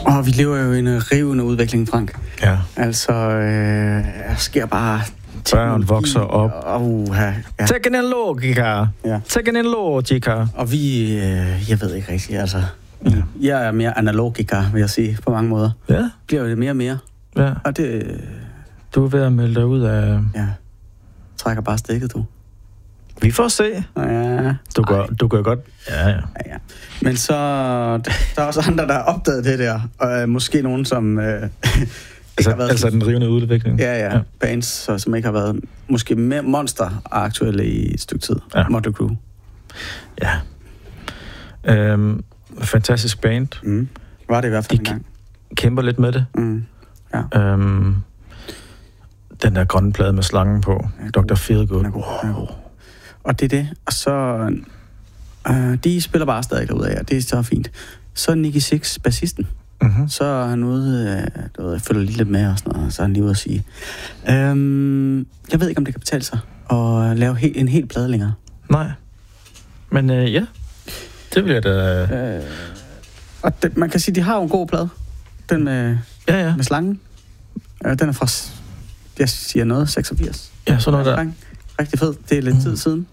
Og vi lever jo i en rivende udvikling, Frank. Ja. Altså, der sker bare... Børn vokser op. Ja. Teknologika. Og vi... jeg ved ikke rigtigt, altså... Jeg er mere analogika, vil jeg sige, på mange måder. Ja. Bliver jo det mere og mere. Ja. Og det... Du er ved at melde dig ud af... Ja. Trækker bare stikket, du. Vi får se. Ja. Du gør godt. Ja. Men så... Der er også andre, der har opdaget det der. Og måske nogen, som... altså den rivende udvikling. Ja. Bands, som ikke har været måske mere monster-aktuelle i et stykke tid. Ja. Motley Crue. Ja. Fantastisk band. Var det i hvert fald en gang. Kæmper lidt med det. Ja. Den der grønne plade med slangen på. Dr. Feelgood. Og det er det. Og så... de spiller bare stadig derudad, og det er så fint. Så er Nicky Six, bassisten. Mm-hmm. Så er han ude... jeg følger lige lidt med og sådan noget, så er han lige ude at sige... jeg ved ikke, om det kan betale sig at lave en hel plade længere. Nej. Men ja... Det vil jeg da... Og man kan sige, de har jo en god plade. Den med, med slangen. Den er fra, jeg siger noget, 86. Ja, sådan noget der. Rigtig fed. Det er lidt tid siden.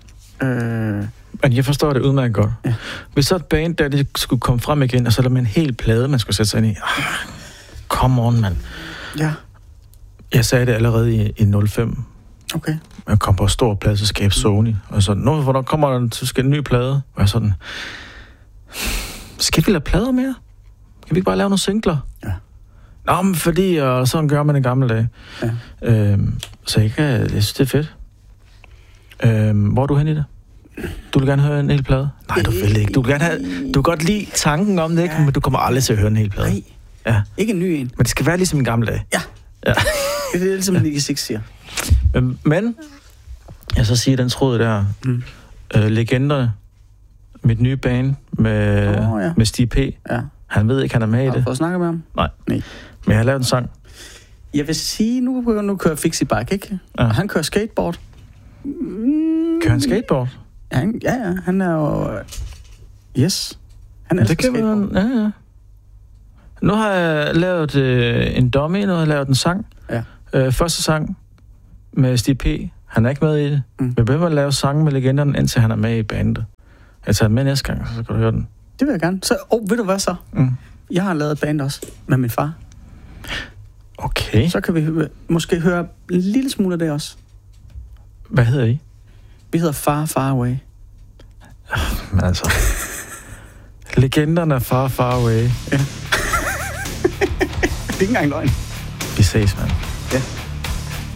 Men jeg forstår det udmærket godt. Ja. Hvis så et band, der de skulle komme frem igen, og så er der med en hel plade, man skulle sætte sig ind i. Come on, mand. Ja. Jeg sagde det allerede i 05. Okay. Man kom på et stort pladeselskab, Sony, og så, hvornår kommer der en ny plade? Og jeg sådan... Skal vi lave plader mere? Kan vi ikke bare lave nogle singler? Ja. Nå, men fordi, og sådan gør man i gamle dage. Ja. Så jeg synes, det er fedt. Hvor er du hen i det? Du vil gerne høre en hel plade? Nej, du vil ikke. Du kan godt lide tanken om det, ikke? Men du kommer aldrig til at høre en hel plade. Nej. Ja. Ikke en ny en. Men det skal være ligesom i gamle dage. Ja. Det er ligesom Nicky Six siger. Men, jeg så siger den tråd der, legenderne, mit nye band med Stig P. Ja. Han ved ikke, han er med i det. Har du fået snakket med ham? Nej. Men jeg har lavet en sang. Jeg vil sige, nu kører Fixie Bike, ikke? Ja. Og han kører skateboard. Kører han skateboard? Ja, han er jo... Yes. Han elsker skateboard. Ja. Nu har jeg lavet en dummy, nu har jeg lavet en sang. Ja. Første sang med Stig P. Han er ikke med i det. Men jeg behøver at lave sange med legenderne, indtil han er med i bandet. Jeg tager med næste gang, så kan du høre den. Det vil jeg gerne. Så, ved du hvad så? Jeg har lavet et band også med min far. Okay. Så kan vi måske høre en lille smule af det også. Hvad hedder I? Vi hedder Far Away. Men altså... legenderne Far Away. Ja. Det er ikke engang løgn. Vi ses, mand. Ja.